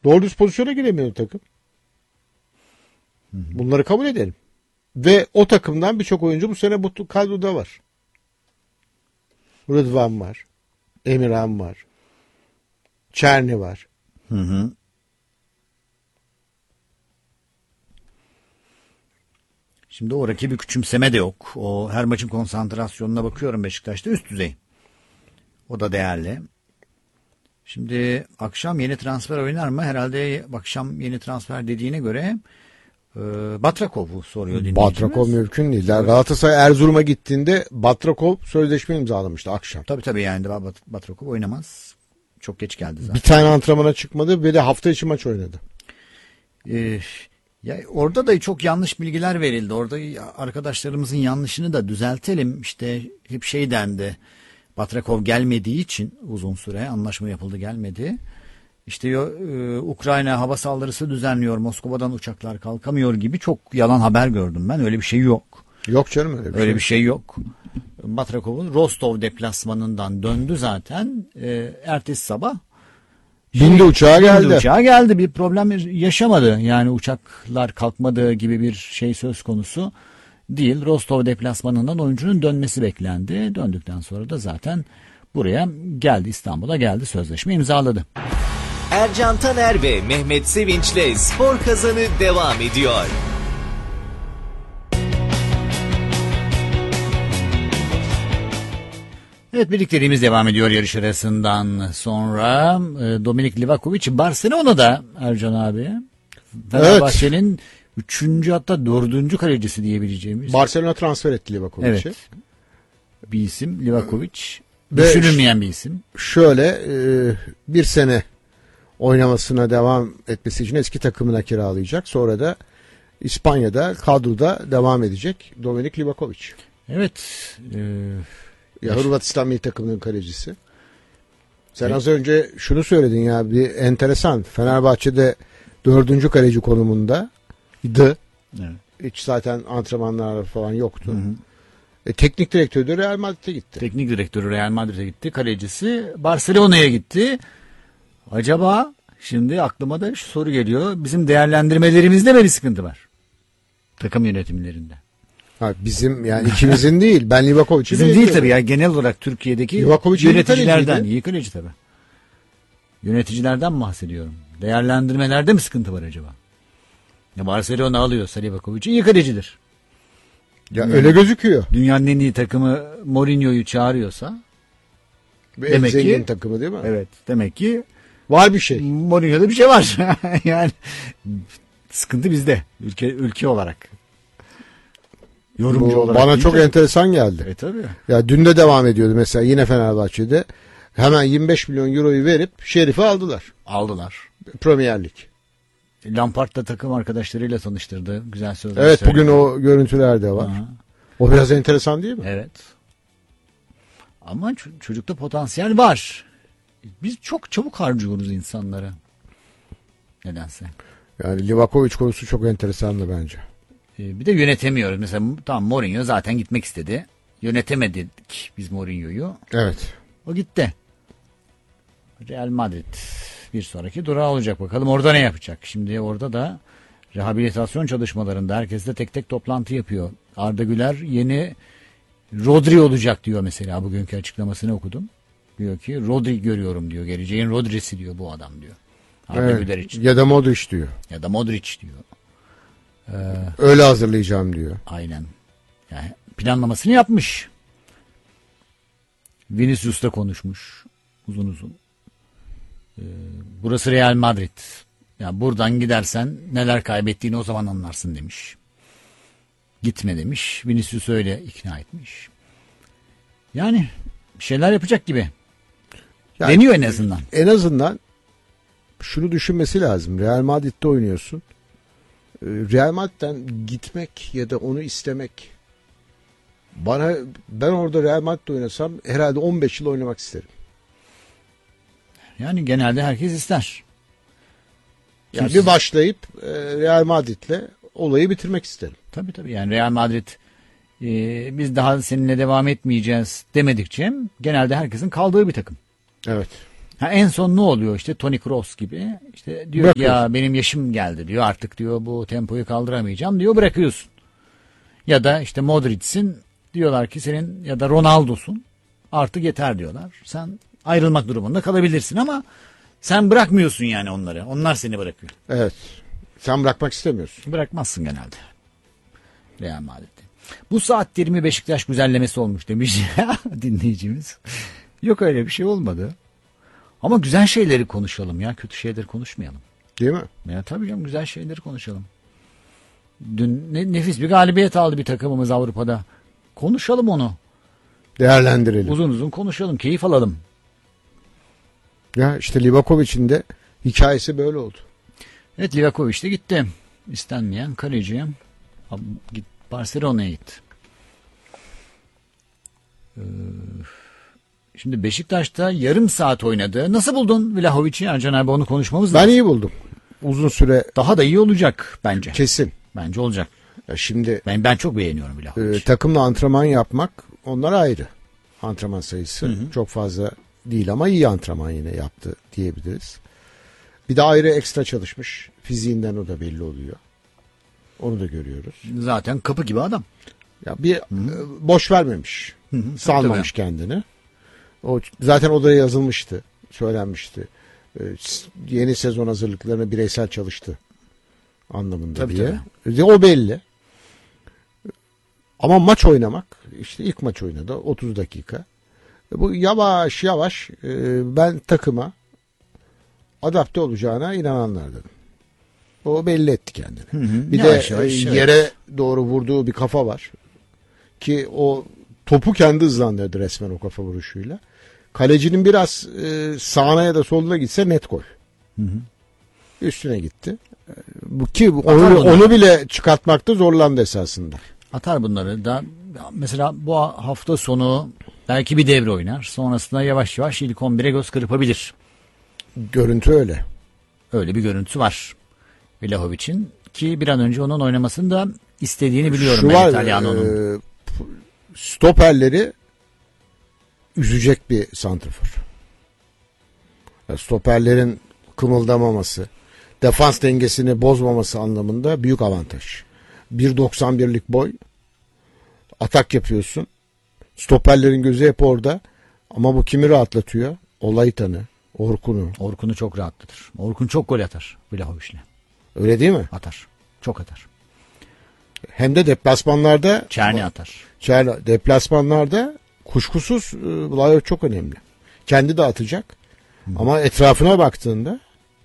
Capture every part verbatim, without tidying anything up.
Doğru düz pozisyona giremiyor takım. Hı hı. Bunları kabul edelim. Ve o takımdan birçok oyuncu bu sene bu kadroda var. Rıdvan var. Emirhan var. Çerni var. Hı hı. Şimdi o rakibi küçümseme de yok. O her maçın konsantrasyonuna bakıyorum Beşiktaş'ta üst düzey. O da değerli. Şimdi akşam yeni transfer oynar mı? Herhalde akşam yeni transfer dediğine göre e, Batrakov'u soruyor dinleyicimiz. Batrakov mümkün değil. Galatasaray Erzurum'a gittiğinde Batrakov sözleşme imzalamıştı akşam. Tabii tabii yani Batrakov oynamaz. Çok geç geldi zaten. Bir tane antrenmana çıkmadı ve de hafta içi maç oynadı. Ee, ya orada da çok yanlış bilgiler verildi. Orada arkadaşlarımızın yanlışını da düzeltelim. İşte hep şey dendi. Batrakov gelmediği için uzun süre anlaşma yapıldı, gelmedi. İşte e, Ukrayna hava saldırısı düzenliyor, Moskova'dan uçaklar kalkamıyor gibi çok yalan haber gördüm ben. Öyle bir şey yok. Yok canım öyle bir öyle şey. bir şey yok. Batrakov'un Rostov deplasmanından döndü zaten. E, ertesi sabah bindi uçağa geldi. Bindi uçağa geldi. Bir problem yaşamadı. Yani uçaklar kalkmadığı gibi bir şey söz konusu değil. Rostov deplasmanından oyuncunun dönmesi beklendi. Döndükten sonra da zaten buraya geldi, İstanbul'a geldi, sözleşme imzaladı. Ercan Taner ve Mehmet Sevinç'le Spor Kazanı devam ediyor. Evet, birlikteliğimiz devam ediyor yarış arasından sonra. Dominik Livakovic Barcelona'da Ercan abi. Fenerbahçe'nin evet. Üçüncü hatta dördüncü kalecisi diyebileceğimiz. Barcelona transfer etti Livakovic'i. Evet. Bir isim Livakovic. Düşünülmeyen bir isim. Şöyle bir sene oynamasına devam etmesi için eski takımına kiralayacak. Sonra da İspanya'da kadroda devam edecek Dominik Livakovic. Evet. E, ya Hırvatistan milli takımının kalecisi. Sen evet. Az önce şunu söyledin ya, bir enteresan. Fenerbahçe'de dördüncü kaleci konumundaydı. Evet. Hiç zaten antrenmanlar falan yoktu. Hı hı. E, teknik direktörü de Real Madrid'e gitti. Teknik direktörü Real Madrid'e gitti. Kalecisi Barcelona'ya gitti. Acaba şimdi aklıma da şu soru geliyor. Bizim değerlendirmelerimizde mi bir sıkıntı var? Takım yönetimlerinde. Ha, bizim yani ikimizin değil. Ben Livakovic'i bizim değil tabii ya, genel olarak Türkiye'deki yöneticilerden. İyi kaleci tabii. Yöneticilerden bahsediyorum. Değerlendirmelerde mi sıkıntı var acaba? Ya Barcelona alıyorsa Livakovic'i iyi kalecidir. Ya dünyanın, öyle gözüküyor. Dünyanın en iyi takımı Mourinho'yu çağırıyorsa ve demek zengin ki takımı değil mi? Evet. Demek ki var bir şey. Mourinho'da bir şey var. Yani sıkıntı bizde. Ülke ülke olarak. Yorumcu bu, olarak. Bana çok tabii. enteresan geldi. E tabii. Ya dün de devam ediyordu mesela yine Fenerbahçe'de. Hemen yirmi beş milyon euroyu verip Şerif'i aldılar. Aldılar. Premier Lig. Lampard da takım arkadaşlarıyla tanıştırdı. Güzel sözler evet söyledi. Bugün o görüntüler de var. Aha. O biraz enteresan değil mi? Evet. Ama ç- çocukta potansiyel var. Biz çok çabuk harcıyoruz insanları. Nedense. Yani Livakovic konusu çok enteresandı bence. Ee, bir de yönetemiyoruz. Mesela tamam, Mourinho zaten gitmek istedi. Yönetemedik biz Mourinho'yu. Evet. O gitti. Real Madrid bir sonraki durağı olacak, bakalım orada ne yapacak. Şimdi orada da rehabilitasyon çalışmalarında herkes de tek tek toplantı yapıyor. Arda Güler yeni Rodri olacak diyor mesela, bugünkü açıklamasını okudum. Diyor ki Rodri görüyorum diyor. Geleceğin Rodri'si diyor bu adam diyor. Arda evet. Güler için. Ya da Modric diyor. Ya da Modric diyor. Ee, Öyle hazırlayacağım diyor. Aynen. Yani planlamasını yapmış. Vinicius'la konuşmuş uzun uzun. Ee, burası Real Madrid. Yani buradan gidersen neler kaybettiğini o zaman anlarsın demiş. Gitme demiş. Vinicius öyle ikna etmiş. Yani bir şeyler yapacak gibi. Yani, deniyor en azından. En azından şunu düşünmesi lazım. Real Madrid'de oynuyorsun. Real Madrid'den gitmek ya da onu istemek, bana, ben orada Real Madrid'de oynasam herhalde on beş yıl oynamak isterim. Yani genelde herkes ister. Yani Kimsiz... bir başlayıp Real Madrid'le olayı bitirmek isterim. Tabii tabii, yani Real Madrid e, biz daha seninle devam etmeyeceğiz demedikçe genelde herkesin kaldığı bir takım. Evet. Ha, en son ne oluyor işte Toni Kroos gibi işte diyor ki, ya benim yaşım geldi diyor, artık diyor bu tempoyu kaldıramayacağım diyor, bırakıyorsun. Ya da işte Modric'sin, diyorlar ki senin, ya da Ronaldo'sun, artık yeter diyorlar. Sen ayrılmak durumunda kalabilirsin ama sen bırakmıyorsun yani onları. Onlar seni bırakıyor. Evet. Sen bırakmak istemiyorsun. Bırakmazsın genelde. Real Madrid'de. Bu saat dilimi Beşiktaş güzellemesi olmuş demiş dinleyicimiz. Yok, öyle bir şey olmadı. Ama güzel şeyleri konuşalım ya. Kötü şeyleri konuşmayalım. Değil mi? Ya tabii canım, güzel şeyleri konuşalım. Dün ne, nefis bir galibiyet aldı bir takımımız Avrupa'da. Konuşalım onu. Değerlendirelim. Uzun uzun konuşalım. Keyif alalım. Ya işte Livakovic'in de hikayesi böyle oldu. Evet, Livakovic de gitti. İstenmeyen kaleci. Git, Barcelona'ya gitti. Ee, şimdi Beşiktaş'ta yarım saat oynadı. Nasıl buldun Vlahovic'i? Ercan abi, onu konuşmamız lazım. Ben iyi buldum. Uzun süre. Daha da iyi olacak bence. Kesin. Bence olacak. Ya şimdi ben ben çok beğeniyorum Vlahovic'i. e, takımla antrenman yapmak, onlar ayrı. Antrenman sayısı hı hı. çok fazla değil ama iyi antrenman yine yaptı diyebiliriz. Bir de ayrı ekstra çalışmış. Fiziğinden o da belli oluyor. Onu da görüyoruz. Zaten kapı gibi adam. Ya bir hı hı. boş vermemiş. Hı hı. Salmamış tabii kendini. O zaten odaya yazılmıştı. Söylenmişti. Ee, yeni sezon hazırlıklarına bireysel çalıştı anlamında tabii diye. Tabii. O belli. Ama maç oynamak, işte ilk maç oynadı otuz dakika. Bu yavaş yavaş e, ben takıma adapte olacağına inananlardanım. O belli etti kendini. Hı hı. Bir yavaş de yavaş, yere evet. doğru vurduğu bir kafa var. Ki o topu kendi hızlandırdı resmen o kafa vuruşuyla. Kalecinin biraz e, sağına ya da soluna gitse net gol. Hı hı. Üstüne gitti. Bu ki onu, onu bile çıkartmakta zorlandı esasında. Atar bunları da. Mesela bu hafta sonu belki bir devre oynar. Sonrasında yavaş yavaş ilk on bire göz kırpabilir. Görüntü öyle. Öyle bir görüntü var Vlahovic'in, ki bir an önce onun oynamasını da istediğini biliyorum Şu ben var, İtalyano'nun. E, stoperleri üzecek bir santrafor. Stoperlerin kımıldamaması, defans dengesini bozmaması anlamında büyük avantaj. bir doksan birlik boy, atak yapıyorsun. Stoperlerin gözü hep orada. Ama bu kimi rahatlatıyor? Olaytan'ı, Orkun'u. Orkun'u çok rahatlatır. Orkun çok gol atar Vlahovic'le. Öyle değil mi? Atar. Çok atar. Hem de deplasmanlarda Çerni atar. Çerni, deplasmanlarda kuşkusuz Vlahovic çok önemli. Kendi de atacak. Hı. Ama etrafına baktığında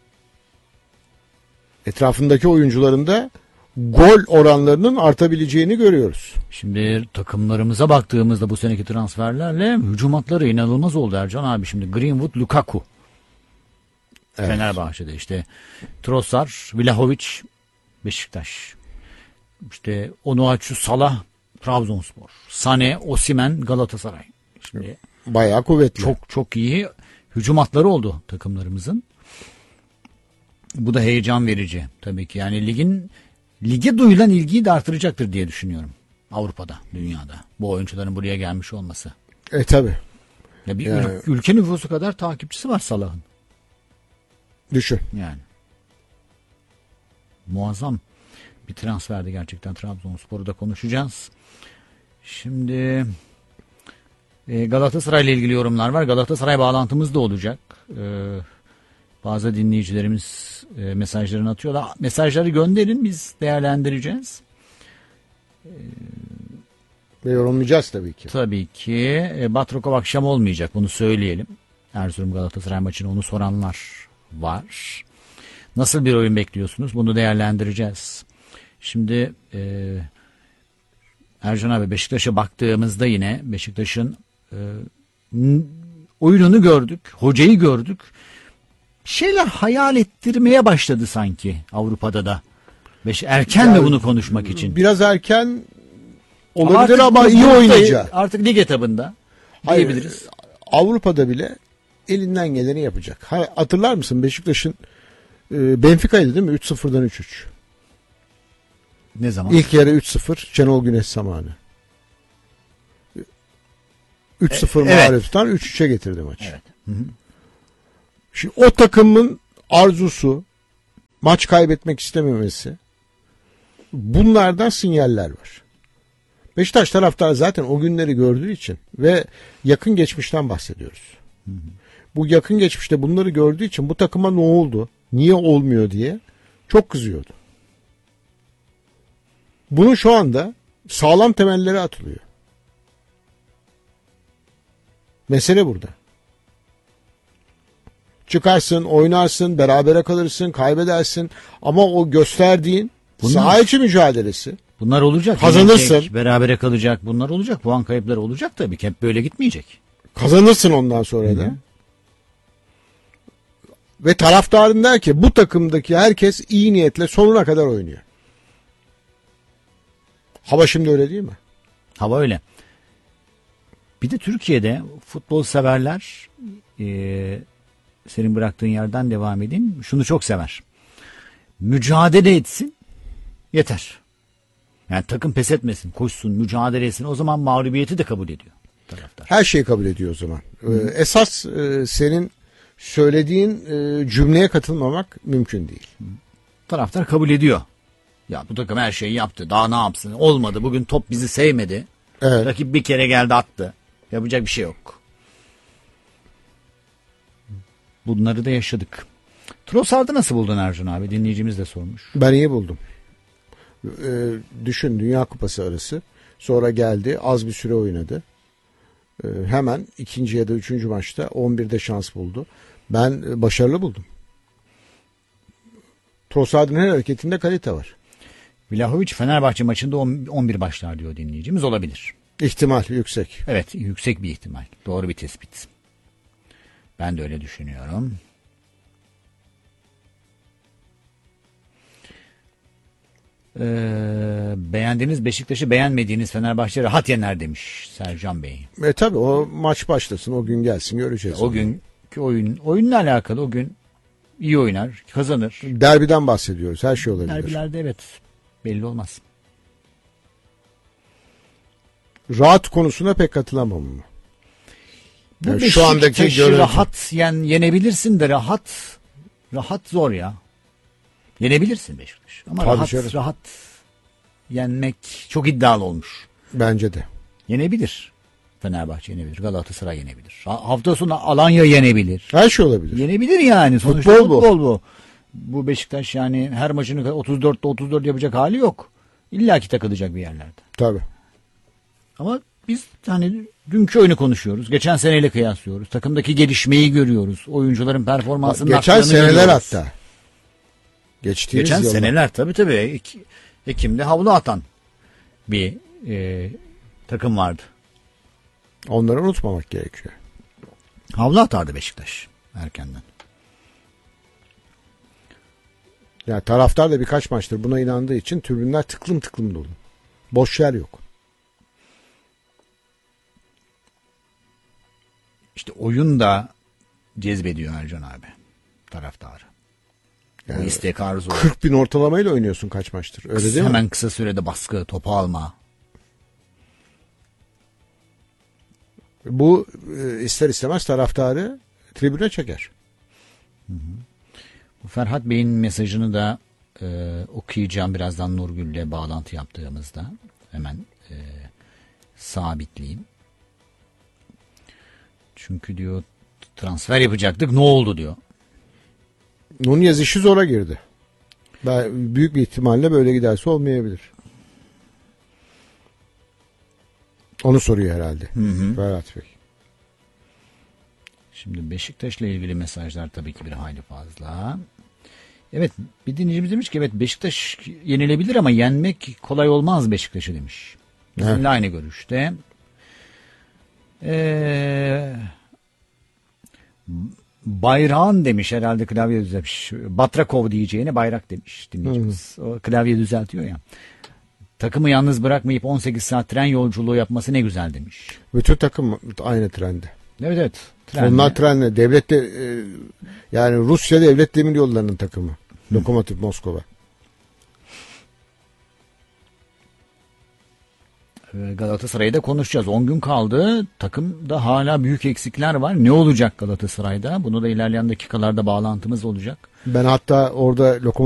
etrafındaki oyuncuların da gol oranlarının artabileceğini görüyoruz. Şimdi takımlarımıza baktığımızda bu seneki transferlerle hücum hatları inanılmaz oldu Ercan abi. Şimdi Greenwood, Lukaku. Evet. Fenerbahçe'de işte Trossard, Vlahovic, Beşiktaş. İşte Onuachu, Salah, Trabzonspor. Sane, Osimhen, Galatasaray. Şimdi bayağı kuvvetli. Çok çok iyi hücum hatları oldu takımlarımızın. Bu da heyecan verici tabii ki. Yani ligin lige duyulan ilgiyi de artıracaktır diye düşünüyorum. Avrupa'da, dünyada. Bu oyuncuların buraya gelmiş olması. E tabii. Ya bir yani, ül- ülke nüfusu kadar takipçisi var Salah'ın. Düşün. Yani. Muazzam bir transferdi gerçekten. Trabzonspor'u da konuşacağız. Şimdi e, Galatasaray ile ilgili yorumlar var. Galatasaray bağlantımız da olacak. E, bazı dinleyicilerimiz e, mesajlarını atıyorlar. Mesajları gönderin, biz değerlendireceğiz. E, Ve yorumlayacağız tabii ki. Tabii ki. E, Batrokov akşam olmayacak, bunu söyleyelim. Erzurum Galatasaray maçını onu soranlar var. Nasıl bir oyun bekliyorsunuz? Bunu değerlendireceğiz. Şimdi e, Ercan abi, Beşiktaş'a baktığımızda yine Beşiktaş'ın e, oyununu gördük. Hocayı gördük. Şeyler hayal ettirmeye başladı sanki Avrupa'da da. Beş, erken yani, de bunu konuşmak için. Biraz erken olabilir ama, ama iyi oynayacak. Artık lig etabında diyebiliriz. Hayır, Avrupa'da bile elinden geleni yapacak. Hatırlar mısın Beşiktaş'ın e, Benfica'ydı değil mi? üç sıfırdan üç üç. Ne zaman? İlk yarı üç sıfır Şenol Güneş zamanı. üç sıfır e, evet. mağluptan üç üçe getirdi maçı. Evet. Hı hı. Şimdi o takımın arzusu, maç kaybetmek istememesi, bunlardan sinyaller var. Beşiktaş taraftarı zaten o günleri gördüğü için ve yakın geçmişten bahsediyoruz. Hı hı. Bu yakın geçmişte bunları gördüğü için bu takıma ne oldu, niye olmuyor diye çok kızıyordu. Bunun şu anda sağlam temelleri atılıyor. Mesele burada. Çıkarsın, oynarsın, berabere kalırsın, kaybedersin ama o gösterdiğin Bunlar, saha içi mücadelesi. Bunlar olacak. Kazanırsın. Yenecek, berabere kalacak. Bunlar olacak. Puan kayıpları olacak tabii ki. Hep böyle gitmeyecek. Kazanırsın ondan sonra Hı-hı. da. Ve taraftarın der ki bu takımdaki herkes iyi niyetle sonuna kadar oynuyor. Hava şimdi öyle değil mi? Hava öyle. Bir de Türkiye'de futbol severler e, senin bıraktığın yerden devam edeyim. Şunu çok sever. Mücadele etsin. Yeter. Yani takım pes etmesin, koşsun, mücadele etsin. O zaman mağlubiyeti de kabul ediyor taraftar. Her şeyi kabul ediyor o zaman. Ee, esas e, senin söylediğin e, cümleye katılmamak mümkün değil. Hı. Taraftar kabul ediyor. Ya bu takım her şeyi yaptı. Daha ne yapsın? Olmadı. Bugün top bizi sevmedi. Evet. Rakip bir kere geldi attı. Yapacak bir şey yok. Bunları da yaşadık. Trossard'ı nasıl buldun Ercan abi? Dinleyicimiz de sormuş. Ben iyi buldum. Ee, düşün Dünya Kupası arası. Sonra geldi. Az bir süre oynadı. Ee, hemen ikinci ya da üçüncü maçta on birde şans buldu. Ben başarılı buldum. Trossard'ın her hareketinde kalite var. Vlahovic Fenerbahçe maçında on bir başlar diyor dinleyicimiz. Olabilir. İhtimal yüksek. Evet, yüksek bir ihtimal. Doğru bir tespit. Ben de öyle düşünüyorum. Ee, beğendiğiniz Beşiktaş'ı, beğenmediğiniz Fenerbahçe rahat yener demiş Sercan Bey. E tabi o maç başlasın, o gün gelsin, göreceğiz. O günkü oyun, oyunla alakalı o gün iyi oynar, kazanır. Derbiden bahsediyoruz, her şey olabilir. Derbilerde evet, belli olmaz. Rahat konusuna pek katılamam mı? Bu yani şu andaki görüntü. Rahat yen, yenebilirsin de rahat rahat zor ya. Yenebilirsin Beşiktaş. Ama Tabii rahat canım. rahat yenmek çok iddialı olmuş. Bence de. Yenebilir. Fenerbahçe yenebilir. Galatasaray yenebilir. Hafta sonu Alanya yenebilir. Her şey olabilir. Yenebilir yani. Sonuçta futbol, futbol bu. bu. Bu Beşiktaş yani her maçını otuz dörtte otuz dört yapacak hali yok. İlla ki takılacak bir yerlerde. Tabii. Ama biz hani dünkü oyunu konuşuyoruz. Geçen seneyle kıyaslıyoruz. Takımdaki gelişmeyi görüyoruz. Oyuncuların performansının geçen seneler görüyoruz. hatta. Geçtiğimiz Geçen yıllar. seneler tabii tabii. Ek, Ekim'de havlu atan bir e, takım vardı. Onları unutmamak gerekiyor. Havlu atardı Beşiktaş erkenden. Yani taraftar da birkaç maçtır buna inandığı için tribünler tıklım tıklım dolu. Boş yer yok. İşte oyun da cezbediyor Ercan abi taraftarı. Yani o istek arzu. kırk bin ortalamayla oynuyorsun kaç maçtır. Öyle Kısa, değil mi? hemen kısa sürede baskı, topu alma. Bu ister istemez taraftarı tribüne çeker. Hı hı. Bu Ferhat Bey'in mesajını da e, okuyacağım birazdan Nurgül'le bağlantı yaptığımızda. Hemen e, sabitleyeyim. Çünkü diyor transfer yapacaktık, ne oldu diyor. Nunez işi zora girdi. Ben, büyük bir ihtimalle böyle giderse olmayabilir. Onu soruyor herhalde. Hı hı. Ferhat Bey. Şimdi Beşiktaş'la ilgili mesajlar tabii ki bir hayli fazla. Evet, bir dinleyicimiz demiş ki evet Beşiktaş yenilebilir ama yenmek kolay olmaz Beşiktaş'ı demiş. Bizimle evet. Aynı görüşte. Eee Bayrağın demiş herhalde, klavye düzeltmiş. Batrakov diyeceğine bayrak demiş dinleyicimiz. Hmm. O klavye düzeltiyor ya. Takımı yalnız bırakmayıp on sekiz saat tren yolculuğu yapması ne güzel demiş. Bütün takım aynı trende. Evet evet. Trenle. Onlar trenle. Devlet de, e, yani Rusya Devlet Demir Yolları'nın takımı. Hmm. Lokomotiv Moskova. Galatasaray'ı da konuşacağız. on gün kaldı. Takımda hala büyük eksikler var. Ne olacak Galatasaray'da? Bunu da ilerleyen dakikalarda bağlantımız olacak. Ben hatta orada Lokomotiv